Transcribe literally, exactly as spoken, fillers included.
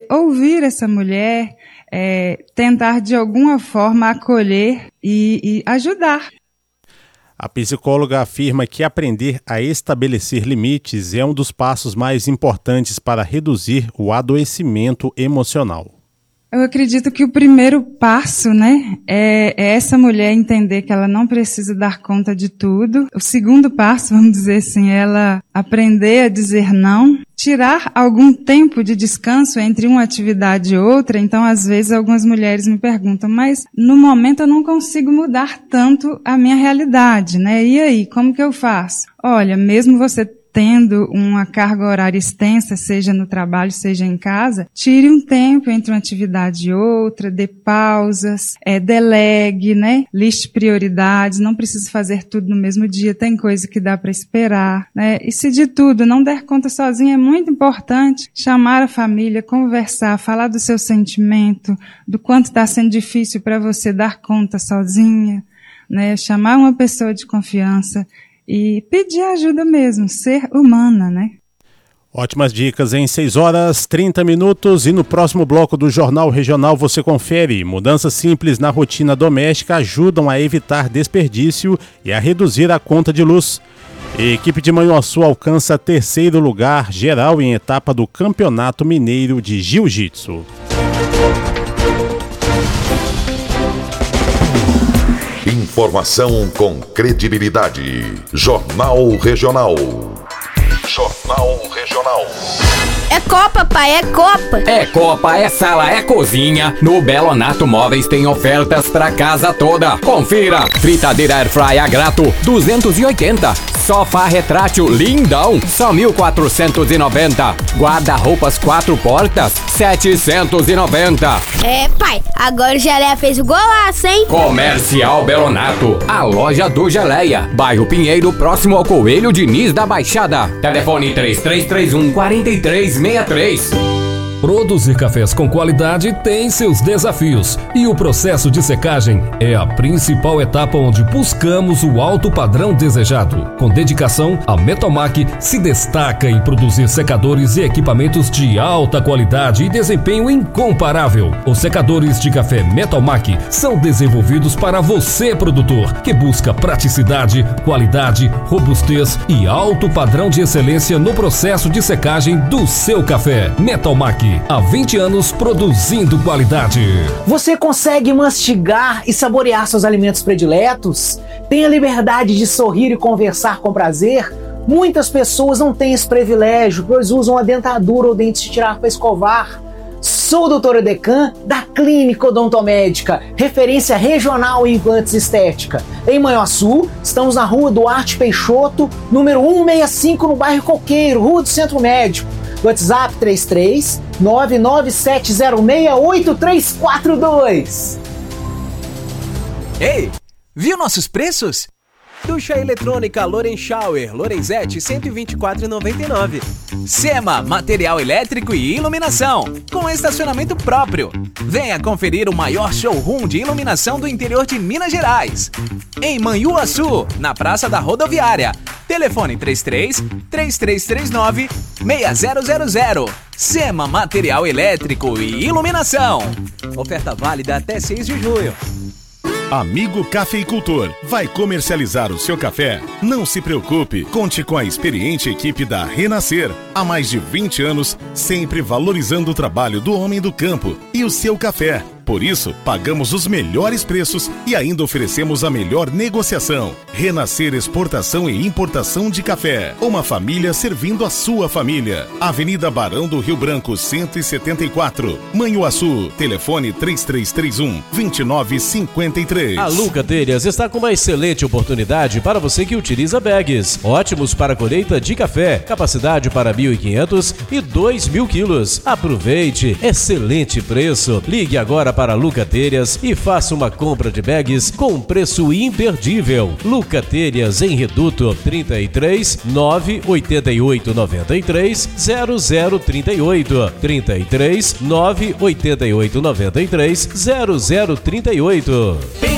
ouvir essa mulher, é, tentar de alguma forma acolher e, e ajudar. A psicóloga afirma que aprender a estabelecer limites é um dos passos mais importantes para reduzir o adoecimento emocional. Eu acredito que o primeiro passo, né, é, é essa mulher entender que ela não precisa dar conta de tudo. O segundo passo, vamos dizer assim, é ela aprender a dizer não, tirar algum tempo de descanso entre uma atividade e outra. Então, às vezes, algumas mulheres me perguntam, mas no momento eu não consigo mudar tanto a minha realidade, né? E aí, como que eu faço? Olha, mesmo você tendo uma carga horária extensa, seja no trabalho, seja em casa, tire um tempo entre uma atividade e outra, dê pausas, é, delegue, né? Liste prioridades, não precisa fazer tudo no mesmo dia, tem coisa que dá para esperar, né? E se de tudo não der conta sozinha, é muito importante chamar a família, conversar, falar do seu sentimento, do quanto está sendo difícil para você dar conta sozinha, né? Chamar uma pessoa de confiança e pedir ajuda mesmo, ser humana, né? Ótimas dicas em seis horas, trinta minutos, e no próximo bloco do Jornal Regional você confere. Mudanças simples na rotina doméstica ajudam a evitar desperdício e a reduzir a conta de luz. A equipe de Manhuaçu alcança terceiro lugar geral em etapa do Campeonato Mineiro de Jiu-Jitsu. Informação com credibilidade. Jornal Regional. Jornal Regional. É Copa, pai, é Copa. É Copa, é sala, é cozinha. No Belonato Móveis tem ofertas pra casa toda. Confira. Fritadeira Airfryer a grato, duzentos e oitenta. Sofá retrátil lindão, só mil quatrocentos e noventa. Guarda-roupas quatro portas, setecentos e noventa. É, pai, agora o Geleia fez o golaço, hein? Comercial Belonato, a loja do Geleia. Bairro Pinheiro, próximo ao Coelho Diniz da Baixada. Telefone três três três um, quatro três seis três. Produzir cafés com qualidade tem seus desafios e o processo de secagem é a principal etapa onde buscamos o alto padrão desejado. Com dedicação, a Metalmac se destaca em produzir secadores e equipamentos de alta qualidade e desempenho incomparável. Os secadores de café Metalmac são desenvolvidos para você, produtor, que busca praticidade, qualidade, robustez e alto padrão de excelência no processo de secagem do seu café. Metalmac, há vinte anos produzindo qualidade. Você consegue mastigar e saborear seus alimentos prediletos? Tem a liberdade de sorrir e conversar com prazer? Muitas pessoas não têm esse privilégio, pois usam a dentadura ou dentes de tirar para escovar. Sou o doutor Edecan, da Clínica Odontomédica, referência regional em implantes estética. Em Manhuaçu, estamos na rua Duarte Peixoto, número cento e sessenta e cinco, no bairro Coqueiro, Rua do Centro Médico. WhatsApp três três nove nove sete zero seis oito três quatro dois. Ei, viu nossos preços? Ducha eletrônica Loren Shower Lorenzetti cento e vinte e quatro reais e noventa e nove centavos. Sema, material elétrico e iluminação, com estacionamento próprio. Venha conferir o maior showroom de iluminação do interior de Minas Gerais. Em Manhuaçu, na Praça da Rodoviária. Telefone três três três três três nove seis zero zero zero. Sema, material elétrico e iluminação. Oferta válida até seis de junho. Amigo cafeicultor, vai comercializar o seu café? Não se preocupe, conte com a experiente equipe da Renascer. Há mais de vinte anos, sempre valorizando o trabalho do homem do campo e o seu café. Por isso, pagamos os melhores preços e ainda oferecemos a melhor negociação. Renascer Exportação e Importação de Café. Uma família servindo a sua família. Avenida Barão do Rio Branco, cento e setenta e quatro. Manhuaçu. Telefone três três três um, dois nove cinco três. A Luca Telhas está com uma excelente oportunidade para você que utiliza bags. Ótimos para colheita de café. Capacidade para mil e quinhentos e dois mil quilos. Aproveite. Excelente preço. Ligue agora para Luca Telhas e faça uma compra de bags com um preço imperdível. Luca Telhas em Reduto, trinta e três nove oito oito nove três zero zero três oito, trinta e três nove oito oito nove três zero zero três oito.